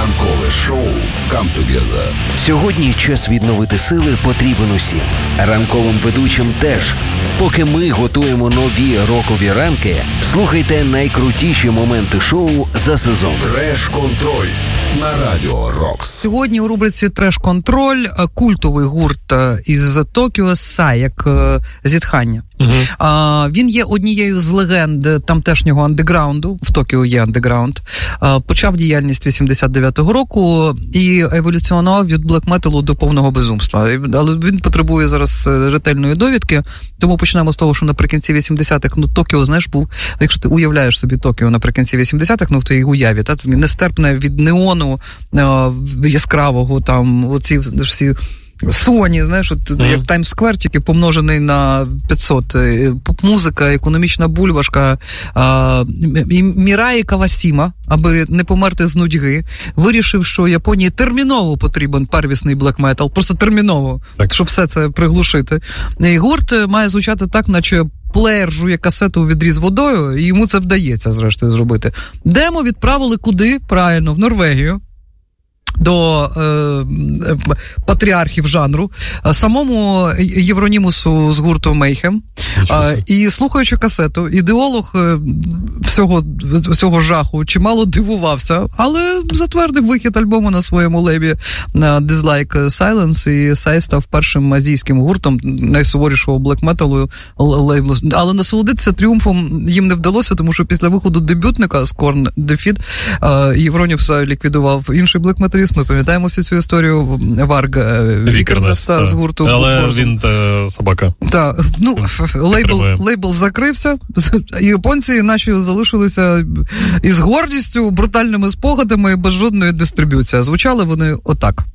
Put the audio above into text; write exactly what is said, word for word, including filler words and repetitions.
Ранкове шоу «Come Together». Сьогодні час відновити сили потрібен усім. Ранковим ведучим теж. Поки ми готуємо нові рокові ранки, слухайте найкрутіші моменти шоу за сезон. Треш-контроль на Радіо Рокс. Сьогодні у рубриці «Треш-контроль» культовий гурт із Токіо Сай, як зітхання. Угу. А, він є однією з легенд тамтешнього андеграунду, в Токіо є андеграунд. А, почав діяльність вісімдесят дев'ятого року і еволюціонував від блек-металу до повного безумства. Але він потребує зараз ретельної довідки, тому почнемо з того, що наприкінці вісімдесятих, ну, Токіо, знаєш, був, якщо ти уявляєш собі Токіо наприкінці вісімдесятих, ну, в твоїй уяві, та, це нестерпне від неону а, яскравого, там, оці всі Соні, знаєш, от, mm-hmm. як Таймс-сквер, тільки помножений на п'ятсот. Поп-музика, економічна бульвашка. А, Міраї Кавасіма, аби не померти з нудьги, вирішив, що Японії терміново потрібен первісний блек-метал. Просто терміново, так. щоб все це приглушити. І гурт має звучати так, наче плеєр жує касету у відрі з водою, і йому це вдається, зрештою, зробити. Демо відправили куди? Правильно, в Норвегію. До е, патріархів жанру, самому Євронімусу з гурту Мейхем. І слухаючи касету, ідеолог всього, всього жаху чимало дивувався, але затвердив вихід альбому на своєму лейбі Dislike Silence, і Сай став першим азійським гуртом найсуворішого блек-металу лейблу. Але насолодитися тріумфом їм не вдалося, тому що після виходу дебютника Scorn Defeat Євронімус ліквідував інший блек-металіст. Ми пам'ятаємо всю цю історію Варг Вікернес з гурту. Але Борзу. Він та собака. Так, ну, лейбл, лейбл закрився, і японці наші залишилися із гордістю, брутальними спогадами і без жодної дистриб'юції. Звучали вони отак.